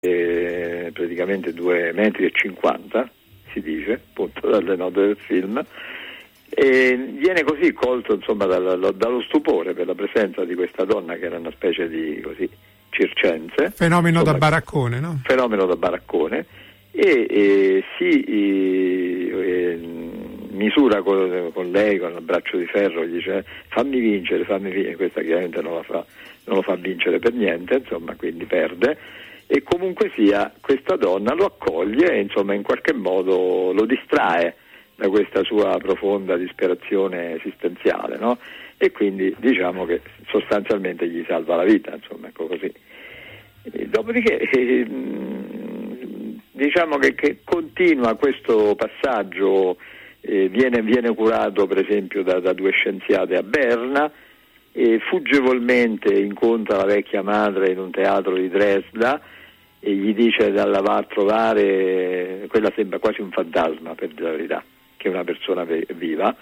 praticamente 2,50 m, si dice, appunto dalle note del film, e viene così colto, insomma, dallo stupore per la presenza di questa donna che era una specie di così circense. Fenomeno, insomma, da baraccone, no? Fenomeno da baraccone, e si misura con lei, con il braccio di ferro, gli dice fammi vincere, questa chiaramente non lo fa vincere per niente, insomma, quindi perde, e comunque sia questa donna lo accoglie e, insomma, in qualche modo lo distrae da questa sua profonda disperazione esistenziale, no? E quindi diciamo che sostanzialmente gli salva la vita, insomma, ecco così. Dopodiché diciamo che continua questo passaggio, viene curato per esempio da due scienziate a Berna, e fuggevolmente incontra la vecchia madre in un teatro di Dresda e gli dice da va a trovare, quella sembra quasi un fantasma, per dire la verità, che è una persona viva.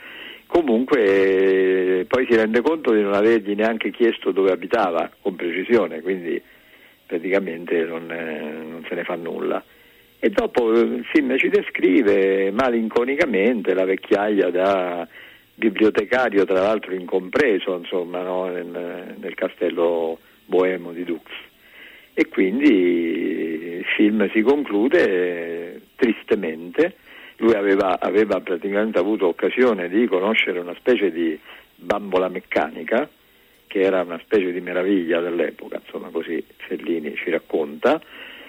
Comunque poi si rende conto di non avergli neanche chiesto dove abitava con precisione, quindi praticamente non se ne fa nulla. E dopo il film ci descrive malinconicamente la vecchiaia da bibliotecario, tra l'altro incompreso, insomma, no? nel castello boemo di Dux. E quindi il film si conclude tristemente. Lui aveva praticamente avuto occasione di conoscere una specie di bambola meccanica, che era una specie di meraviglia dell'epoca, insomma, così Fellini ci racconta,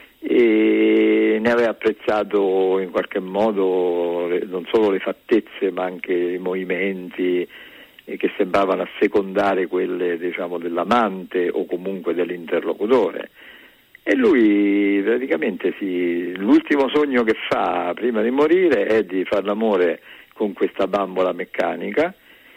e ne aveva apprezzato in qualche modo non solo le fattezze ma anche i movimenti che sembravano assecondare quelle, diciamo, dell'amante o comunque dell'interlocutore. E lui praticamente l'ultimo sogno che fa prima di morire è di far l'amore con questa bambola meccanica,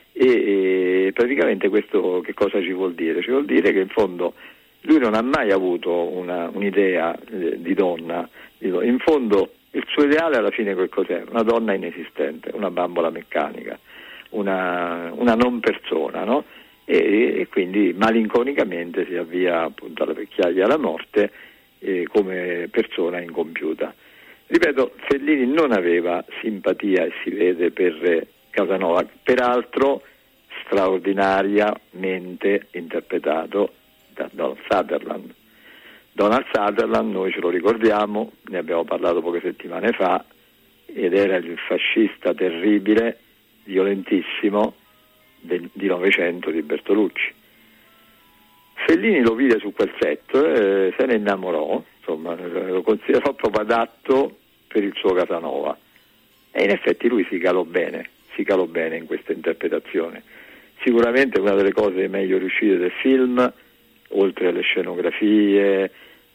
e praticamente questo che cosa ci vuol dire? Ci vuol dire che in fondo lui non ha mai avuto un'idea di donna, in fondo il suo ideale alla fine che cos'è? Una donna inesistente, una bambola meccanica, una non persona, no? E quindi malinconicamente si avvia appunto alla vecchiaia alla morte come persona incompiuta. Ripeto, Fellini non aveva simpatia, e si vede, per Casanova, peraltro straordinariamente interpretato da Donald Sutherland. Donald Sutherland, noi ce lo ricordiamo, ne abbiamo parlato poche settimane fa, ed era il fascista terribile, violentissimo di Novecento di Bertolucci. Fellini lo vide su quel set, se ne innamorò, insomma, lo considerò proprio adatto per il suo Casanova, e in effetti lui si calò bene in questa interpretazione. Sicuramente una delle cose meglio riuscite del film, oltre alle scenografie,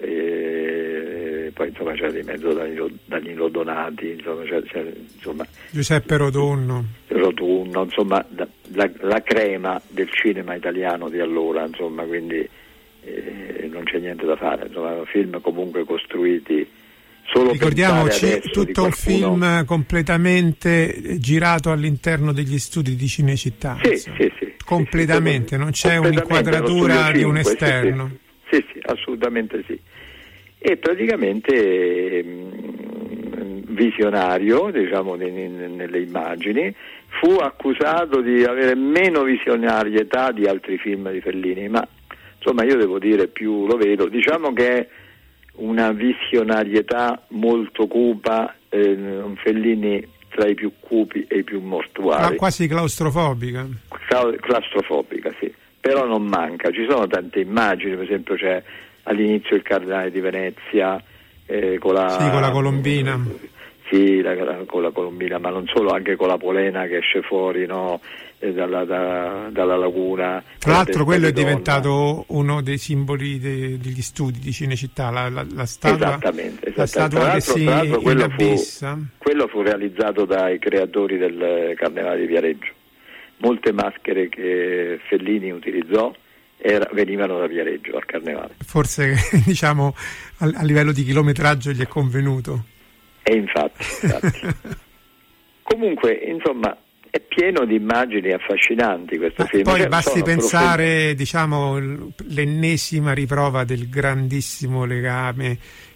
poi insomma c'era di mezzo Danilo Donati, insomma Giuseppe Rotunno, insomma la crema del cinema italiano di allora, insomma, quindi non c'è niente da fare, insomma, film comunque costruiti solo, ricordiamoci, tutto un film completamente girato all'interno degli studi di Cinecittà. Sì, completamente, non c'è un'inquadratura di un esterno. Sì, assolutamente sì. E praticamente visionario, diciamo, nelle immagini, fu accusato di avere meno visionarietà di altri film di Fellini, ma insomma io devo dire, più lo vedo, diciamo che è una visionarietà molto cupa, un Fellini tra i più cupi e i più mortuari. Quasi claustrofobica. Claustrofobica, sì. Però non manca, ci sono tante immagini, per esempio c'è all'inizio il Cardinale di Venezia con la colombina. Con la colombina, ma non solo, anche con la polena che esce fuori, no? Dalla laguna. Tra l'altro quello è diventato uno dei simboli degli studi di Cinecittà, la statua. Esattamente. La statua che si inabissa. Quello fu realizzato dai creatori del Carnevale di Viareggio. Molte maschere che Fellini utilizzò venivano da Viareggio al Carnevale. Forse, diciamo, a livello di chilometraggio gli è convenuto. E infatti. Comunque, insomma, è pieno di immagini affascinanti questo film. Poi basti pensare, diciamo, l'ennesima riprova del grandissimo legame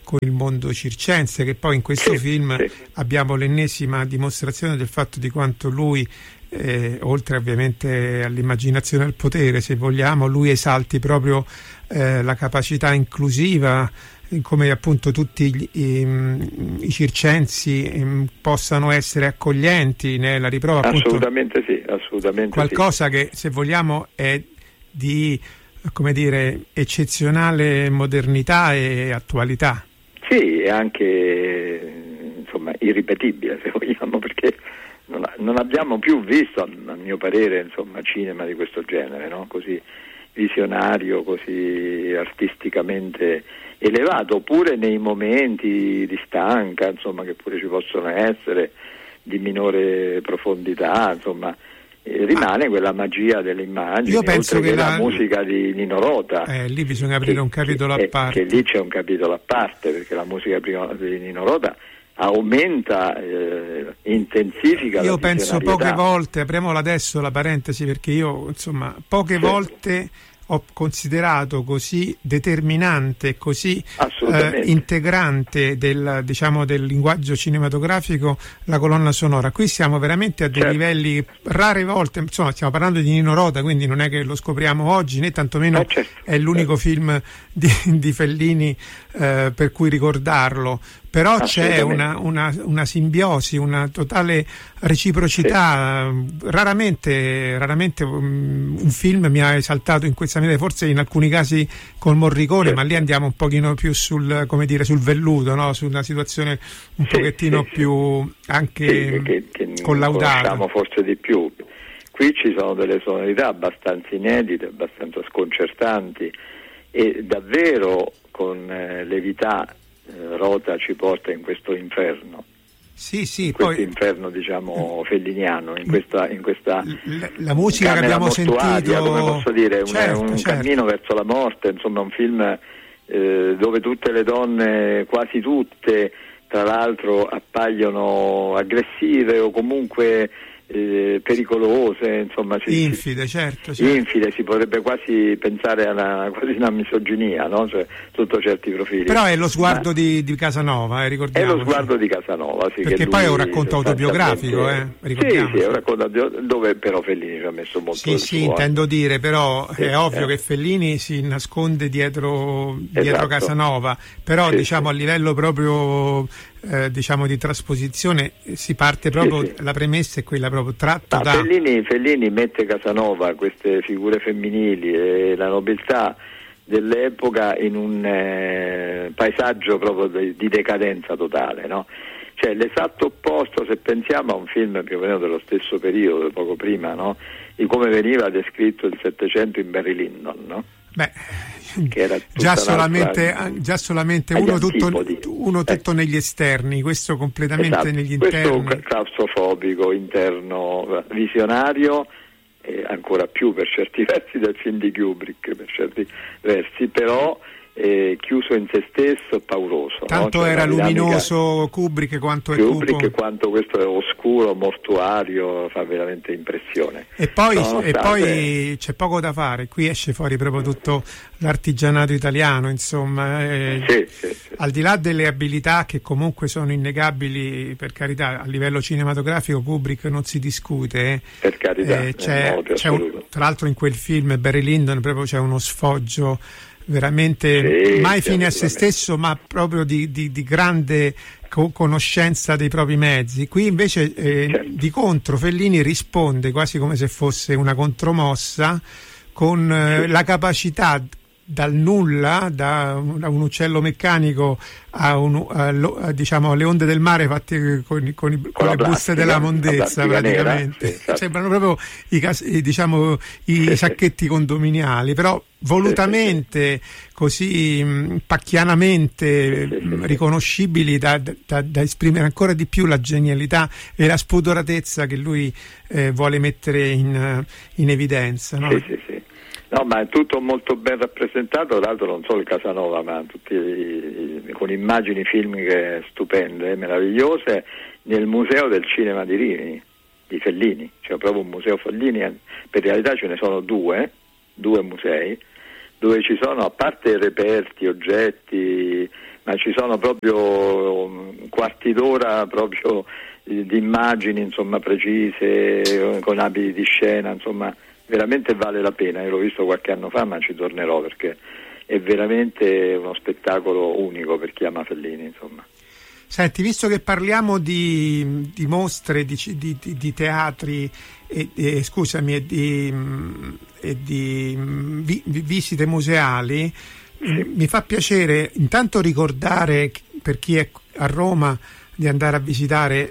con il mondo circense, che poi in questo film abbiamo l'ennesima dimostrazione del fatto di quanto lui, oltre ovviamente all'immaginazione e al potere, se vogliamo, lui esalti proprio la capacità inclusiva, come appunto tutti i circensi possano essere accoglienti nella riprova. Assolutamente sì, assolutamente qualcosa che, se vogliamo, è di, come dire, eccezionale modernità e attualità. Sì, e anche insomma irripetibile, se vogliamo, perché non abbiamo più visto, a mio parere, insomma, cinema di questo genere, no? Così visionario, così artisticamente elevato, oppure nei momenti di stanca, insomma, che pure ci possono essere, di minore profondità, insomma, rimane quella magia delle immagini. Io penso che la musica di Nino Rota, lì bisogna aprire un capitolo a parte, che lì c'è un capitolo a parte, perché la musica di Nino Rota aumenta, intensifica. Io penso poche volte, apriamola adesso la parentesi, perché io insomma poche volte ho considerato così determinante, così integrante del linguaggio cinematografico la colonna sonora. Qui siamo veramente a dei livelli, rare volte, insomma stiamo parlando di Nino Rota, quindi non è che lo scopriamo oggi, né tantomeno è l'unico film di Fellini per cui ricordarlo. Però c'è una simbiosi, una totale reciprocità. Raramente un film mi ha esaltato in questa maniera, forse in alcuni casi col Morricone, ma lì andiamo un pochino più sul velluto, no? Su una situazione un pochettino più anche che collaudata. Conosciamo forse di più. Qui ci sono delle sonorità abbastanza inedite, abbastanza sconcertanti, e davvero con levità Rota ci porta in questo inferno. Sì, questo inferno, diciamo, felliniano, in questa la musica che abbiamo sentito, come posso dire, un cammino verso la morte, insomma, un film dove tutte le donne, quasi tutte, tra l'altro, appaiono aggressive o comunque pericolose, insomma, infide, certo. Infide, si potrebbe quasi pensare a una misoginia, no? Cioè, sotto certi profili. Però è lo sguardo di Casanova, ricordiamo. È lo sguardo di Casanova, sì. Perché poi è un racconto autobiografico, ricordiamo. Sì, è un racconto dove però Fellini ci ha messo molto del suo. Intendo dire, però è ovvio che Fellini si nasconde dietro Casanova, però diciamo a livello proprio di trasposizione si parte proprio, la premessa è quella proprio tratto da Fellini mette Casanova, queste figure femminili e la nobiltà dell'epoca in un paesaggio proprio di decadenza totale, no? Cioè l'esatto opposto, se pensiamo a un film più o meno dello stesso periodo, poco prima, no? Di come veniva descritto il Settecento in Barry Lyndon, no? Che era già solamente uno tutto negli esterni, questo completamente negli interni. Questo claustrofobico, interno, visionario, ancora più per certi versi del film di Kubrick, per certi versi, però chiuso in se stesso, pauroso. Tanto no? Cioè, era luminoso Kubrick quanto è cupo. Quanto questo è oscuro, mortuario, fa veramente impressione. E poi c'è poco da fare, qui esce fuori proprio tutto l'artigianato italiano, insomma. Al di là delle abilità che comunque sono innegabili, per carità, a livello cinematografico Kubrick non si discute. Per carità, tra l'altro in quel film Barry Lyndon proprio c'è uno sfoggio veramente mai fine a se stesso, ma proprio di grande conoscenza dei propri mezzi. Qui invece di contro Fellini risponde quasi come se fosse una contromossa, con la capacità dal nulla, da un uccello meccanico alle onde del mare fatte con le buste della mondezza, praticamente. Sembrano proprio i sacchetti condominiali, però volutamente così pacchianamente riconoscibili da esprimere ancora di più la genialità e la spudoratezza che lui vuole mettere in evidenza, no? No, ma è tutto molto ben rappresentato, tra l'altro non solo il Casanova, ma tutti con immagini filmiche stupende, meravigliose, nel Museo del Cinema di Rimini, di Fellini, cioè proprio un museo Fellini. Per realtà ce ne sono due musei, dove ci sono, a parte reperti, oggetti, ma ci sono proprio quarti d'ora proprio di immagini, insomma, precise, con abiti di scena, insomma, veramente vale la pena. Io l'ho visto qualche anno fa, ma ci tornerò perché è veramente uno spettacolo unico per chi ama Fellini, insomma. Senti, visto che parliamo di mostre, di teatri e di visite museali, sì, mi fa piacere intanto ricordare per chi è a Roma di andare a visitare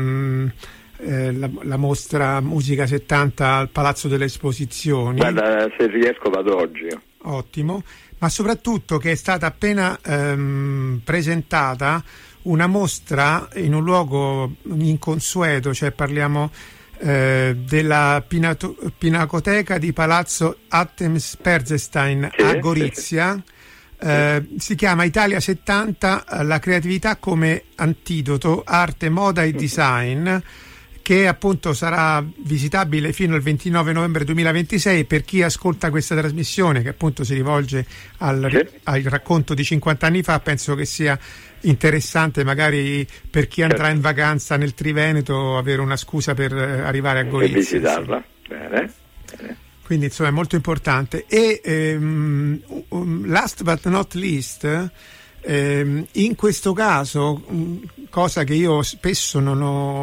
la mostra Musica 70 al Palazzo delle Esposizioni. Guarda, se riesco vado oggi. Ottimo, ma soprattutto che è stata appena presentata una mostra in un luogo inconsueto, cioè parliamo della Pinacoteca di Palazzo Artemis Perzestein, sì, a Gorizia. Si chiama Italia 70, la creatività come antidoto, arte, moda e design, che appunto sarà visitabile fino al 29 novembre 2026. Per chi ascolta questa trasmissione, che appunto si rivolge al racconto di 50 anni fa, penso che sia interessante magari per chi andrà in vacanza nel Triveneto avere una scusa per arrivare a Gorizia e visitarla. Sì. Bene. Quindi insomma è molto importante. E last but not least, in questo caso, cosa che io spesso non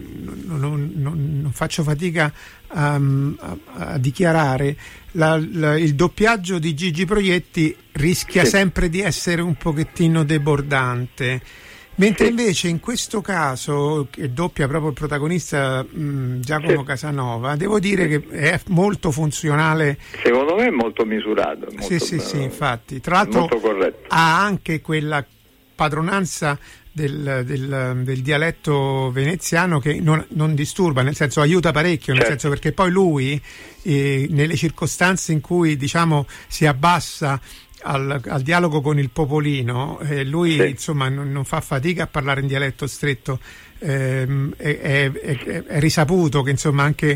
faccio fatica a dichiarare, il doppiaggio di Gigi Proietti rischia sempre di essere un pochettino debordante, mentre invece in questo caso, che doppia proprio il protagonista Giacomo Casanova, devo dire che è molto funzionale. Secondo me è molto misurato. Sì, infatti. Tra l'altro molto corretto. Ha anche quella padronanza del dialetto veneziano che non disturba, nel senso aiuta parecchio, nel senso, perché poi lui nelle circostanze in cui diciamo si abbassa al dialogo con il popolino, lui insomma non fa fatica a parlare in dialetto stretto, è risaputo che insomma anche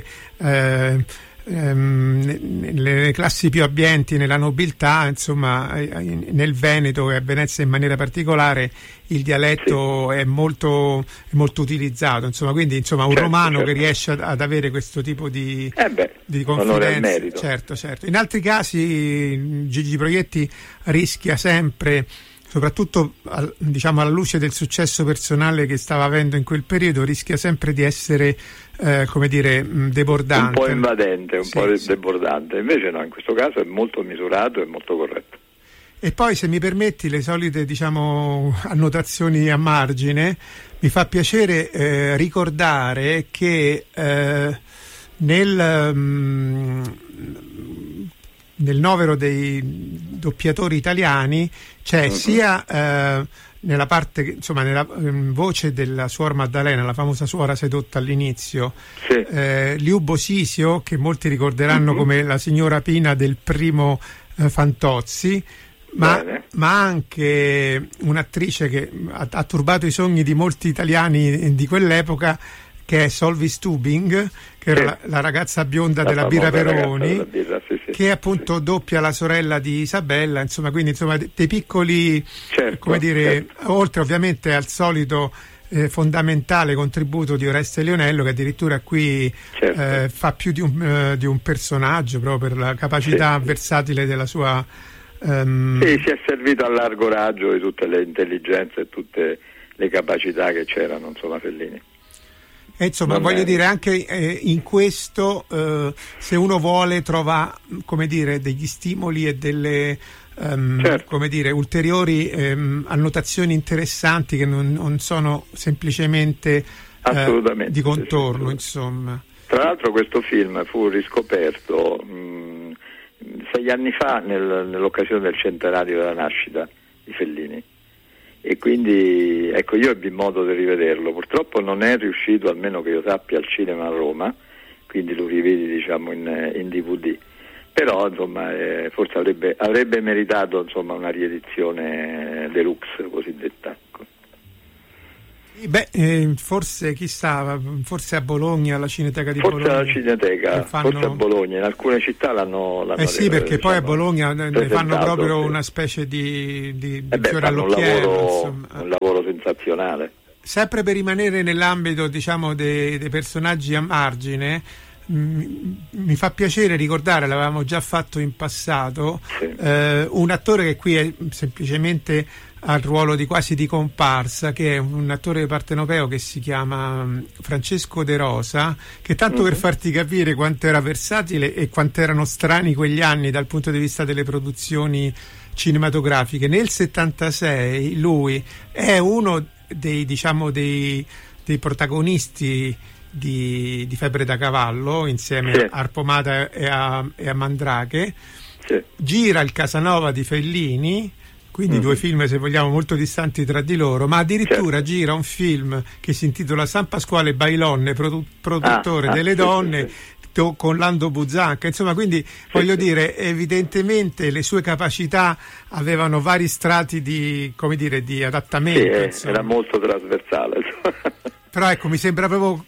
nelle classi più abbienti, nella nobiltà, insomma nel Veneto e a Venezia in maniera particolare il dialetto è molto utilizzato, insomma, quindi insomma un romano che riesce ad avere questo tipo di confidenza, certo. In altri casi Gigi Proietti rischia sempre, soprattutto diciamo alla luce del successo personale che stava avendo in quel periodo, rischia sempre di essere debordante, un po' invadente, un po' debordante. Invece no, in questo caso è molto misurato e molto corretto. E poi, se mi permetti, le solite annotazioni a margine, mi fa piacere ricordare che nel novero dei doppiatori italiani c'è sia nella parte, insomma, nella voce della Suor Maddalena, la famosa suora sedotta all'inizio, Liu Bosisio, che molti ricorderanno come la signora Pina del primo Fantozzi, ma anche un'attrice che ha turbato i sogni di molti italiani di quell'epoca, che è Solvi Stubing, che era la ragazza bionda della Birra Peroni, che appunto doppia la sorella di Isabella, insomma, quindi insomma dei piccoli, oltre ovviamente al solito fondamentale contributo di Oreste Lionello, che addirittura qui fa più di un personaggio, proprio per la capacità versatile della sua si è servito a largo raggio di tutte le intelligenze e tutte le capacità che c'erano, insomma, Fellini. E insomma, voglio dire, anche in questo, se uno vuole, trova, degli stimoli e delle ulteriori annotazioni interessanti che non sono semplicemente di contorno, insomma. Tra l'altro questo film fu riscoperto 6 anni fa nell'occasione del centenario della nascita di Fellini. E quindi ecco, io ebbi modo di rivederlo, purtroppo non è riuscito, almeno che io sappia, al cinema a Roma, quindi lo rivedi diciamo in DVD, però insomma forse avrebbe meritato insomma una riedizione deluxe cosiddetta. Forse chissà, forse a Bologna, alla Cineteca di forse Bologna. Forse alla Cineteca, forse a Bologna, in alcune città l'hanno sì, perché poi a Bologna ne fanno proprio una specie di fiore all'occhiello. Un lavoro sensazionale. Sempre per rimanere nell'ambito, diciamo, dei personaggi a margine, mi fa piacere ricordare, l'avevamo già fatto in passato, un attore che qui è semplicemente al ruolo di quasi di comparsa, che è un attore partenopeo che si chiama Francesco De Rosa, che tanto per farti capire quanto era versatile e quanto erano strani quegli anni dal punto di vista delle produzioni cinematografiche, nel 76 lui è uno dei protagonisti di Febbre da cavallo, insieme a Arpomata e a Mandrake. Gira il Casanova di Fellini, quindi due film, se vogliamo, molto distanti tra di loro, ma addirittura gira un film che si intitola San Pasquale Bailonne, produttore delle donne, con Lando Buzzanca, insomma, quindi voglio dire, evidentemente le sue capacità avevano vari strati di adattamento. Era molto trasversale. Però ecco, mi sembra proprio,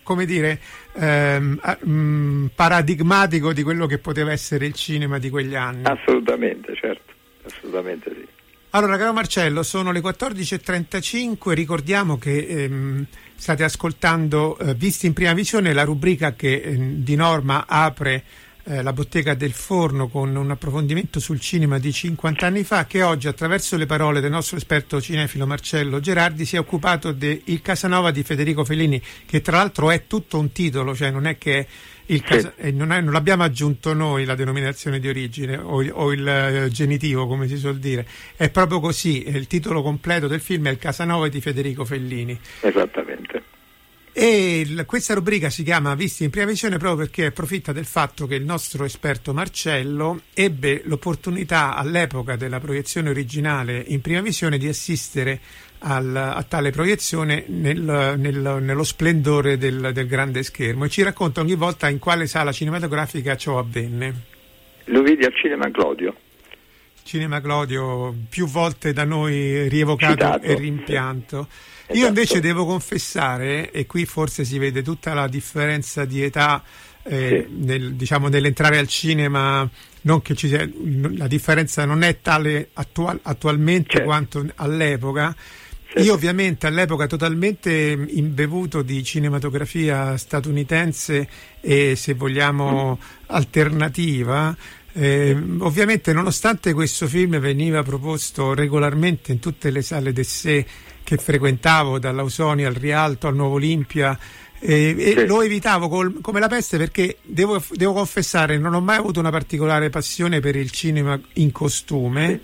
paradigmatico di quello che poteva essere il cinema di quegli anni. Assolutamente, certo, assolutamente sì. Allora, caro Marcello, sono le 14.35, ricordiamo che state ascoltando Visti in prima visione, la rubrica che di norma apre la bottega del forno con un approfondimento sul cinema di 50 anni fa, che oggi, attraverso le parole del nostro esperto cinefilo Marcello Gerardi, si è occupato del Casanova di Federico Fellini, che tra l'altro è tutto un titolo, cioè non è che non l'abbiamo aggiunto noi la denominazione di origine o il genitivo, come si suol dire, è proprio così, il titolo completo del film è Il Casanova di Federico Fellini. Esattamente. E questa rubrica si chiama Visti in prima visione proprio perché approfitta del fatto che il nostro esperto Marcello ebbe l'opportunità all'epoca della proiezione originale in prima visione di assistere a tale proiezione nello splendore del grande schermo, e ci racconta ogni volta in quale sala cinematografica ciò avvenne. Lo vedi al Cinema Clodio. Cinema Clodio, più volte da noi rievocato citato, e rimpianto. Esatto. Io invece devo confessare, e qui forse si vede tutta la differenza di età nell'entrare al cinema, non che ci sia, la differenza non è tale attualmente quanto all'epoca. Io ovviamente all'epoca totalmente imbevuto di cinematografia statunitense e, se vogliamo, alternativa. Ovviamente, nonostante questo film veniva proposto regolarmente in tutte le sale d'essè che frequentavo, dall'Ausoni al Rialto al Nuovo Olimpia, lo evitavo come la peste, perché devo confessare, non ho mai avuto una particolare passione per il cinema in costume.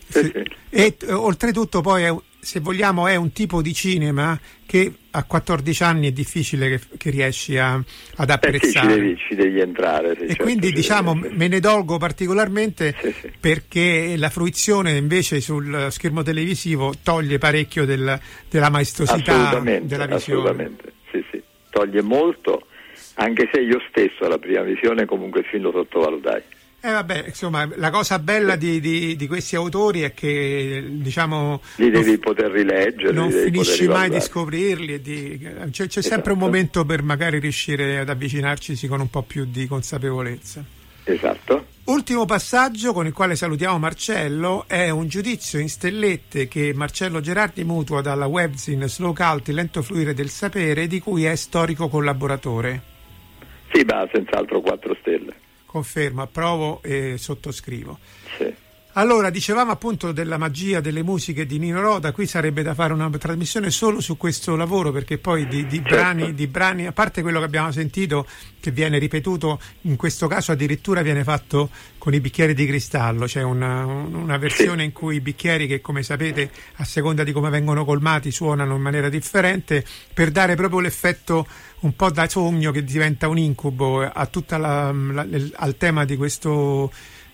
E oltretutto poi se vogliamo è un tipo di cinema che a 14 anni è difficile che riesci ad apprezzare. Ci devi entrare. E certo, quindi me ne dolgo particolarmente perché la fruizione invece sul schermo televisivo toglie parecchio della maestosità della visione. Assolutamente, sì, toglie molto, anche se io stesso alla prima visione comunque il film lo sottovalutai. Vabbè, insomma, la cosa bella di questi autori è che, diciamo, li devi poter rileggere, non finisci mai di scoprirli, c'è sempre un momento per magari riuscire ad avvicinarci con un po' più di consapevolezza. Esatto. Ultimo passaggio con il quale salutiamo Marcello è un giudizio in stellette che Marcello Gerardi mutua dalla webzine Slow Cult, il lento fluire del sapere, di cui è storico collaboratore. Sì, ma senz'altro 4 stelle. Confermo, approvo e sottoscrivo. Sì. Allora, dicevamo appunto della magia delle musiche di Nino Rota. Qui sarebbe da fare una trasmissione solo su questo lavoro, perché poi di brani, a parte quello che abbiamo sentito, che viene ripetuto, in questo caso addirittura viene fatto con i bicchieri di cristallo, c'è una versione in cui i bicchieri, che come sapete a seconda di come vengono colmati suonano in maniera differente, per dare proprio l'effetto un po' da sogno che diventa un incubo a tutta al tema di questo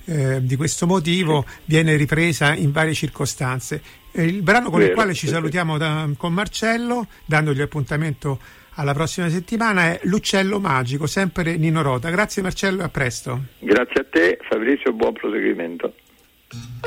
motivo, viene ripresa in varie circostanze. Il brano con il quale ci salutiamo con Marcello, dandogli appuntamento alla prossima settimana, è L'uccello magico, sempre Nino Rota. Grazie Marcello e a presto. Grazie a te Fabrizio, buon proseguimento.